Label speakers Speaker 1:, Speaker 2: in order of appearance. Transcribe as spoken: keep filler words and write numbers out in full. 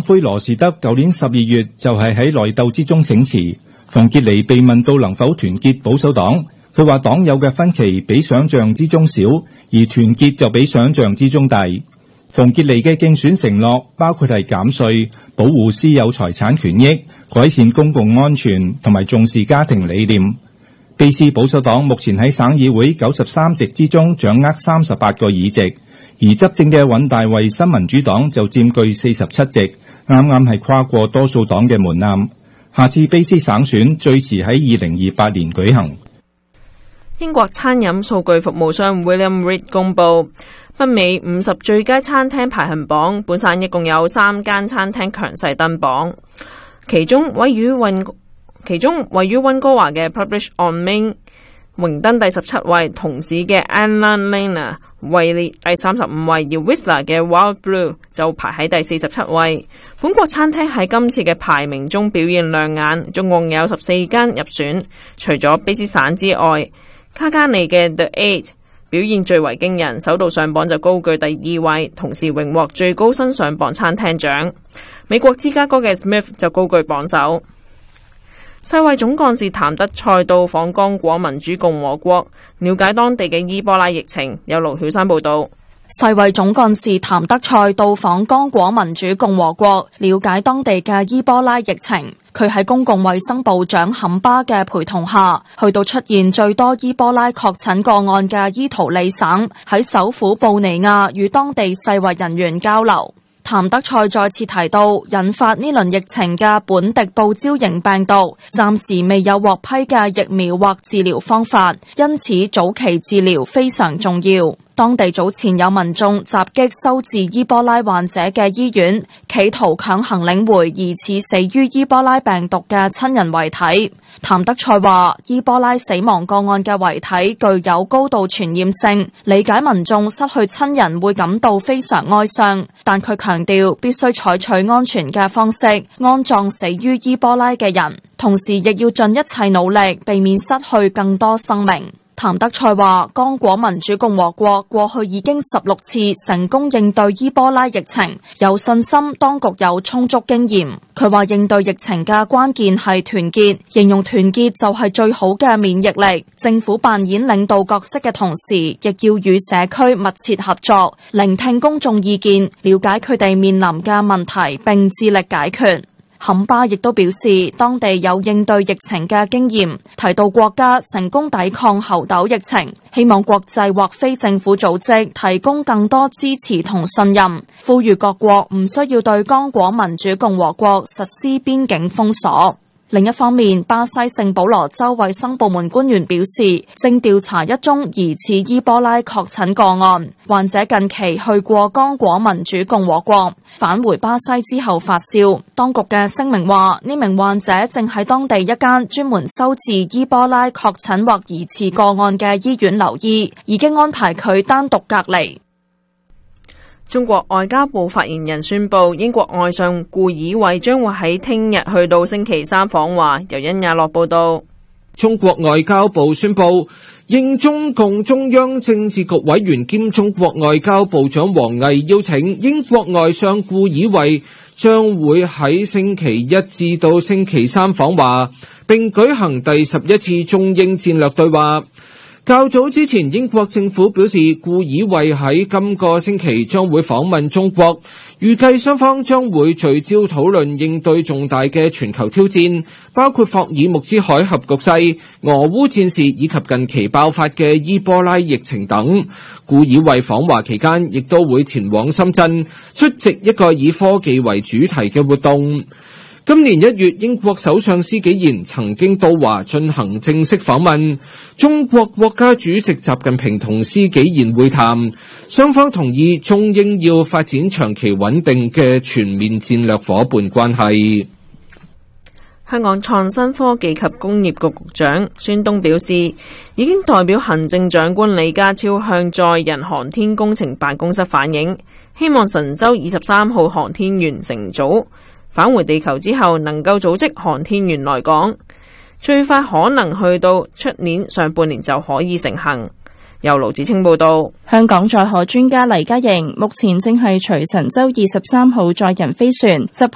Speaker 1: 魁羅士德舊年十二月就係喺內鬥之中請辭。馮傑尼被問到能否團結保守黨，佢話黨友嘅分歧比想象之中少，而團結就比想象之中大。馮傑尼嘅競選承諾包括係減稅、保護私有財產權益、改善公共安全同埋重視家庭理念。卑斯保守黨目前喺省議會九十三席之中掌握三十八個議席，而執政嘅尹大衛新民主黨就佔據四十七席，啱啱係跨過多數黨嘅門檻。下次卑斯省選最遲喺二零二八年舉行。
Speaker 2: 英國餐飲數據服務商 William Reed 公布北美五十最佳餐廳排行榜，本省一共有三間餐廳強勢登榜，其中位於溫其中位於溫哥華嘅 Publish on Main榮登第十七位，同市嘅 Anna Lena 位列第三十五位，而 Whistler 嘅 Wild Blue 就排喺第四十七位。本國餐廳喺今次嘅排名中表現亮眼，總共有十四間入選，除咗卑斯省之外，卡加尼嘅 The Eight 表現最為驚人，首度上榜就高居第二位，同時榮獲最高新上榜餐廳獎。美國芝加哥嘅 Smith 就高居榜首。世衛總幹事譚德塞到訪剛果民主共和國，了解當地嘅伊波拉疫情。有盧曉山報道。
Speaker 3: 世衛總幹事譚德塞到訪剛果民主共和國，了解當地嘅伊波拉疫情。佢喺公共衛生部長坎巴嘅陪同下，去到出現最多伊波拉確診個案嘅伊圖里省，喺首府布尼亞與當地世衛人員交流。譚德塞再次提到，引發呢輪疫情嘅本地報招型病毒，暫時未有獲批嘅疫苗或治療方法，因此早期治療非常重要。當地早前有民眾襲擊收治伊波拉患者嘅醫院，企圖強行領回疑似死於伊波拉病毒嘅親人遺體。譚德塞話，伊波拉死亡個案嘅遺體具有高度傳染性，理解民眾失去親人會感到非常哀傷，但佢強調必須採取安全嘅方式安葬死於伊波拉嘅人，同時亦要盡一切努力避免失去更多生命。譚德塞話，剛果民主共和國過去已經十六次成功應對伊波拉疫情，有信心當局有充足經驗。佢話應對疫情嘅關鍵係團結，形容團結就係最好嘅免疫力。政府扮演領導角色嘅同時，亦要與社區密切合作，聆聽公眾意見，了解佢哋面臨嘅問題，並致力解決。坎巴亦都表示，當地有應對疫情嘅經驗，提到國家成功抵抗猴痘疫情，希望國際或非政府組織提供更多支持同信任，呼籲各國唔需要對剛果民主共和國實施邊境封鎖。另一方面，巴西聖保羅州衛生部門官員表示，正調查一宗疑似伊波拉確診個案，患者近期去過剛果民主共和國，返回巴西之後發燒。當局嘅聲明話，呢名患者正喺當地一間專門收治伊波拉確診或疑似個案嘅醫院留醫，已經安排佢單獨隔離。
Speaker 2: 中國外交部發言人宣布，英國外相顧以偉將會喺聽日去到星期三訪華。由殷亞樂報道。
Speaker 4: 中國外交部宣布，應中共中央政治局委員兼中國外交部長王毅邀請，英國外相顧以偉將會喺星期一至到星期三訪華，並舉行第十一次中英戰略對話。較早之前，英國政府表示，顧以偉喺今個星期將會訪問中國，預計雙方將會聚焦討論應對重大嘅全球挑戰，包括霍爾木茲海峽局勢、俄烏戰事以及近期爆發嘅伊波拉疫情等。顧以偉訪華期間，亦都會前往深圳出席一個以科技為主題嘅活動。今年一月，英國首相施紀賢曾經到華進行正式訪問，中國國家主席習近平同施紀賢會談，雙方同意中英要發展長期穩定嘅全面戰略夥伴關係。
Speaker 2: 香港創新科技及工業局局長孫東表示，已經代表行政長官李家超向載人航天工程辦公室反映，希望神舟二十三號航天員乘組返回地球之後，能夠組織航天員來港，最快可能去到出年上半年就可以成行。由盧子清報道。
Speaker 5: 香港載荷專家黎嘉瑩目前正係隨神舟二十三號載人飛船執